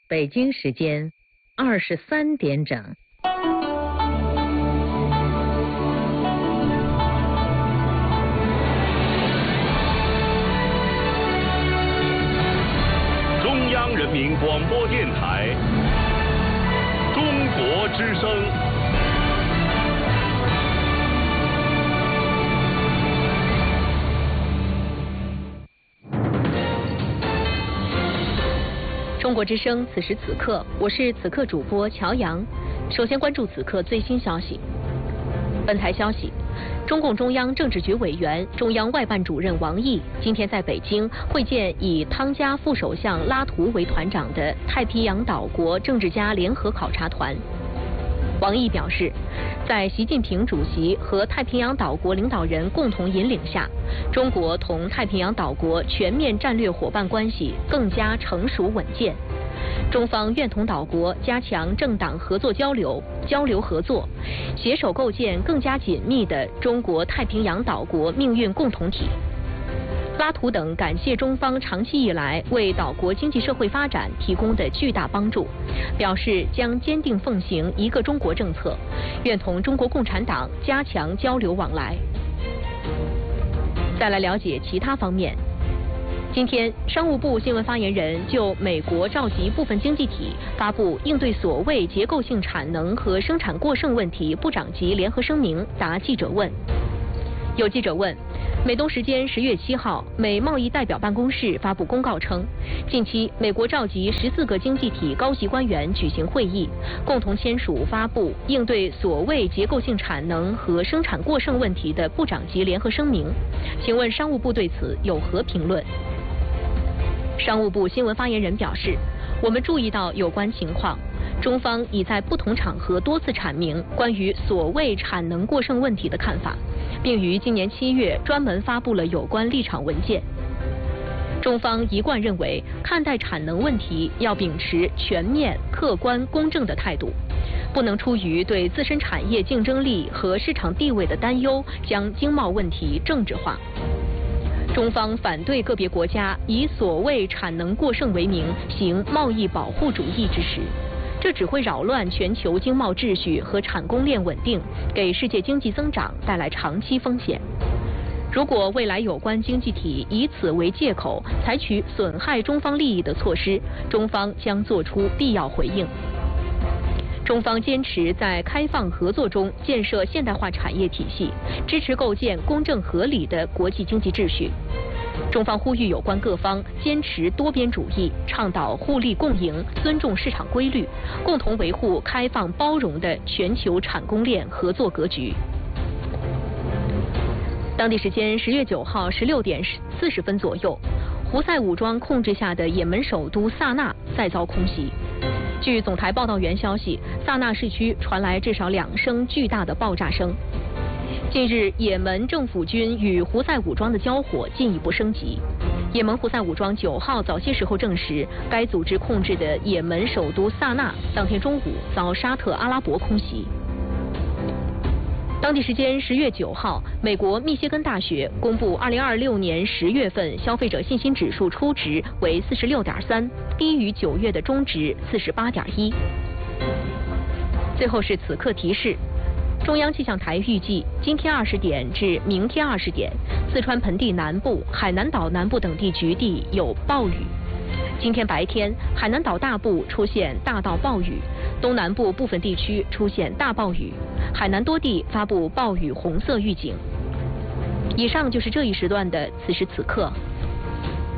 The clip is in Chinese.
北京时间23点整。 中央人民广播电台中国之声。 中国之声，此时此刻，我是此刻主播乔阳。首先关注此刻最新消息。本台消息，中共中央政治局委员、中央外办主任王毅今天在北京会见以汤加副首相拉图为团长的太平洋岛国政治家联合考察团。王毅表示，在习近平主席和太平洋岛国领导人共同引领下，中国同太平洋岛国全面战略伙伴关系更加成熟稳健。中方愿同岛国加强政党合作交流合作，携手构建更加紧密的中国太平洋岛国命运共同体。拉图等感谢中方长期以来为岛国经济社会发展提供的巨大帮助，表示将坚定奉行一个中国政策，愿同中国共产党加强交流往来。再来了解其他方面。今天，商务部新闻发言人就美国召集部分经济体发布应对所谓结构性产能和生产过剩问题部长级联合声明答记者问。有记者问，美东时间10月7号，美贸易代表办公室发布公告称，近期美国召集14个经济体高级官员举行会议，共同签署发布应对所谓结构性产能和生产过剩问题的部长级联合声明。请问商务部对此有何评论？商务部新闻发言人表示，我们注意到有关情况，中方已在不同场合多次阐明关于所谓产能过剩问题的看法，并于今年7月专门发布了有关立场文件。中方一贯认为，看待产能问题要秉持全面、客观、公正的态度，不能出于对自身产业竞争力和市场地位的担忧，将经贸问题政治化。中方反对个别国家以所谓产能过剩为名行贸易保护主义之实，这只会扰乱全球经贸秩序和产供链稳定，给世界经济增长带来长期风险。如果未来有关经济体以此为借口采取损害中方利益的措施，中方将做出必要回应。中方坚持在开放合作中建设现代化产业体系，支持构建公正合理的国际经济秩序。中方呼吁有关各方坚持多边主义，倡导互利共赢，尊重市场规律，共同维护开放包容的全球产供链合作格局。当地时间10月9号16点40分左右，胡塞武装控制下的也门首都萨那再遭空袭。据总台报道员消息，萨那市区传来至少2声巨大的爆炸声。近日，也门政府军与胡塞武装的交火进一步升级。也门胡塞武装9号早些时候证实，该组织控制的也门首都萨那当天中午遭沙特阿拉伯空袭。当地时间10月9号，美国密歇根大学公布2026年10月份消费者信心指数初值为46.3，低于9月的中值48.1。最后是此刻提示，中央气象台预计今天20点至明天20点，四川盆地南部、海南岛南部等地局地有暴雨。今天白天，海南岛大部出现大到暴雨，东南部部分地区出现大暴雨，海南多地发布暴雨红色预警。以上就是这一时段的此时此刻。